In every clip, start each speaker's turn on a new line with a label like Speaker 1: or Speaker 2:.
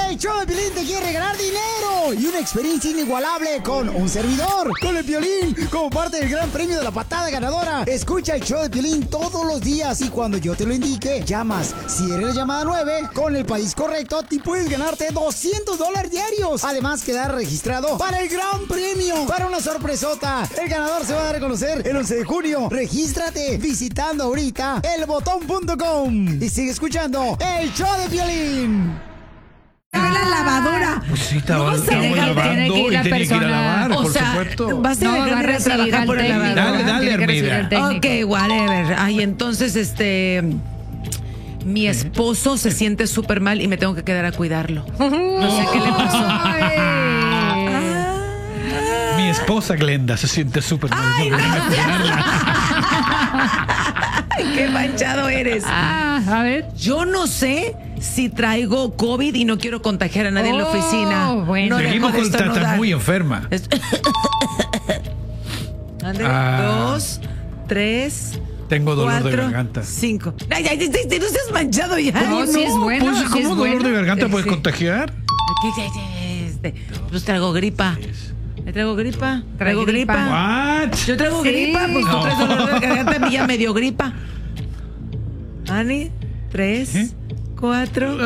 Speaker 1: El show de Piolín te quiere regalar dinero y una experiencia inigualable con un servidor, con el Piolín, como parte del gran premio de la patada ganadora. Escucha el show de Piolín todos los días y cuando yo te lo indique, llamas. Si eres la llamada 9, con el país correcto, te puedes ganarte $200 diarios. Además, quedar registrado para el gran premio, para una sorpresota. El ganador se va a dar a conocer el 11 de junio. Regístrate visitando ahorita elbotón.com y sigue escuchando el show de Piolín.
Speaker 2: La lavadora.
Speaker 3: Pues sí, estaba
Speaker 2: No vas a dejar,
Speaker 3: lavando
Speaker 4: tiene que ir
Speaker 3: y
Speaker 4: la
Speaker 3: tenía que ir a
Speaker 4: persona.
Speaker 3: lavar,
Speaker 2: O
Speaker 3: por
Speaker 2: sea,
Speaker 3: supuesto.
Speaker 2: vas a
Speaker 4: No,
Speaker 2: dejar
Speaker 4: va a
Speaker 2: de
Speaker 4: recibir
Speaker 2: trabajar
Speaker 4: al
Speaker 2: por el
Speaker 4: técnico.
Speaker 2: lavadora.
Speaker 3: Dale,
Speaker 4: Tiene que recibir
Speaker 3: Armida.
Speaker 4: al técnico.
Speaker 2: Ok, whatever. Ay, entonces, mi esposo se siente súper mal y me tengo que quedar a cuidarlo. No sé qué le pasó.
Speaker 3: Mi esposa Glenda se siente súper mal.
Speaker 2: Ay,
Speaker 3: Yo
Speaker 2: no.
Speaker 3: quería cuidarla.
Speaker 2: Ay, qué manchado eres.
Speaker 4: A ver.
Speaker 2: Yo no sé si traigo COVID y no quiero contagiar a nadie en la oficina.
Speaker 4: Bueno.
Speaker 2: No
Speaker 3: Seguimos
Speaker 2: dejo de
Speaker 3: con estás
Speaker 2: estornudar.
Speaker 3: muy enferma.
Speaker 2: Ándale,
Speaker 3: Ah.
Speaker 2: 2, 3,
Speaker 3: Tengo dolor de
Speaker 2: 4,
Speaker 3: garganta.
Speaker 2: 5. Ay, no seas manchado ya.
Speaker 4: No, sí es bueno.
Speaker 3: Pues,
Speaker 4: sí
Speaker 3: ¿cómo
Speaker 4: es
Speaker 3: dolor
Speaker 4: bueno.
Speaker 3: de garganta puedes
Speaker 2: Sí.
Speaker 3: contagiar?
Speaker 2: Pues traigo gripa. ¿Me traigo gripa?
Speaker 4: Traigo gripa.
Speaker 3: What?
Speaker 2: Yo traigo
Speaker 4: Sí.
Speaker 2: gripa, pues tú
Speaker 3: No.
Speaker 2: traes dolor de garganta, a mí ya me dio gripa. Ani, 3,
Speaker 3: ¿Eh?
Speaker 2: 4,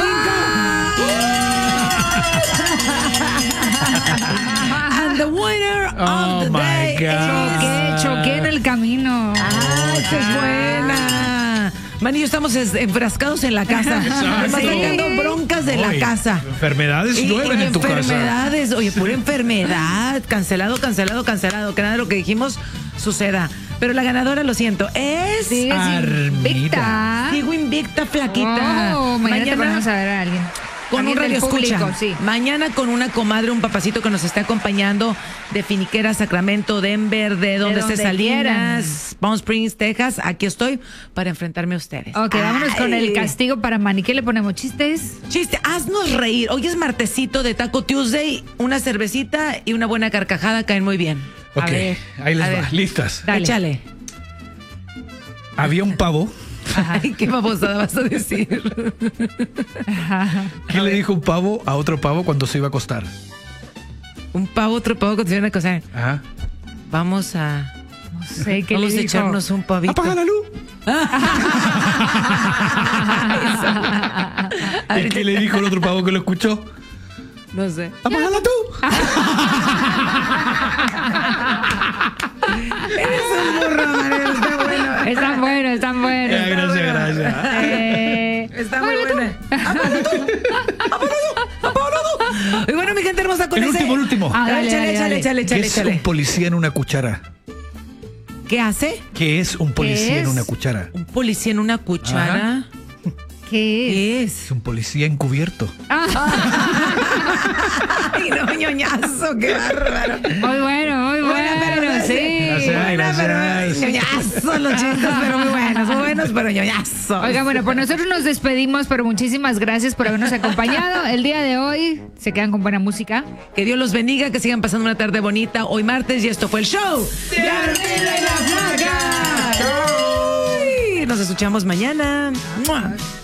Speaker 2: And the winner
Speaker 3: Oh
Speaker 2: of the
Speaker 3: my
Speaker 2: day
Speaker 3: God.
Speaker 4: Choqué en el camino.
Speaker 2: ¡Esta es buena! Man y yo estamos enfrascados en la casa.
Speaker 3: Exacto.
Speaker 2: Estamos sacando broncas de la
Speaker 3: Oye,
Speaker 2: casa.
Speaker 3: enfermedades llueven en tu casa.
Speaker 2: Enfermedades, oye, pura enfermedad. Cancelado. Que nada de lo que dijimos suceda. Pero la ganadora, lo siento, es...
Speaker 4: Sigues
Speaker 3: Armida.
Speaker 4: invicta.
Speaker 2: Sigo invicta, flaquita.
Speaker 4: Oh, mañana te ponemos a ver a alguien.
Speaker 2: Con un
Speaker 4: Alguien del
Speaker 2: radio escucha.
Speaker 4: público, sí.
Speaker 2: Mañana con una comadre, un papacito que nos está acompañando de Finiquera, Sacramento, Denver, de donde esté
Speaker 4: donde
Speaker 2: Salinas, Palm Springs, Texas. Aquí estoy para enfrentarme a ustedes.
Speaker 4: Ok, vámonos con el
Speaker 2: Ay.
Speaker 4: castigo para Manny. ¿Qué le ponemos? ¿Chistes?
Speaker 2: Chiste, haznos reír. Hoy es martesito de Taco Tuesday. Una cervecita y una buena carcajada caen muy bien.
Speaker 3: Ok,
Speaker 4: ver,
Speaker 3: ahí les
Speaker 2: a
Speaker 3: va.
Speaker 2: ver.
Speaker 3: Listas.
Speaker 4: Dale.
Speaker 2: Échale.
Speaker 3: Había un pavo.
Speaker 2: Ay, qué babosada vas a decir.
Speaker 3: ¿Qué le dijo un pavo a otro pavo cuando se iba a acostar?
Speaker 2: Un pavo, otro pavo, con una cosa.
Speaker 3: Ajá.
Speaker 2: Vamos a...
Speaker 4: No sé qué
Speaker 2: Vamos
Speaker 4: le
Speaker 2: a
Speaker 4: dijo.
Speaker 2: echarnos un pavito.
Speaker 3: ¡Apaga la luz! ¿Y qué le dijo el otro pavo que lo escuchó?
Speaker 2: No sé.
Speaker 3: ¡Apágala tú!
Speaker 2: Eres un burro, Manuel. Está bueno.
Speaker 4: Están buenos, están buenos.
Speaker 3: Gracias.
Speaker 2: Está muy buena. Y bueno, mi gente hermosa, con
Speaker 3: El
Speaker 2: ese...
Speaker 3: último.
Speaker 4: Ah, dale,
Speaker 2: Échale,
Speaker 4: dale,
Speaker 2: échale.
Speaker 3: ¿Qué es un policía en una cuchara?
Speaker 2: ¿Qué hace?
Speaker 3: ¿Qué es un policía
Speaker 4: ¿Qué
Speaker 3: en
Speaker 4: es?
Speaker 3: una cuchara?
Speaker 2: Un policía en una cuchara.
Speaker 4: ¿Qué
Speaker 2: ¿Qué
Speaker 3: Es
Speaker 2: es?
Speaker 3: un policía encubierto.
Speaker 2: Ay, no, ñoñazo, qué bárbaro.
Speaker 4: Muy bueno, muy bueno. Sí.
Speaker 3: Gracias.
Speaker 2: Ñoñazo los chistes, pero muy buenos, pero ñoñazo.
Speaker 4: Oigan, bueno, pues nosotros nos despedimos, pero muchísimas gracias por habernos acompañado. El día de hoy se quedan con buena música.
Speaker 2: Que Dios los bendiga, que sigan pasando una tarde bonita. Hoy martes y esto fue el show de Armida y la Flaca. Ay, nos escuchamos mañana. ¡Mua!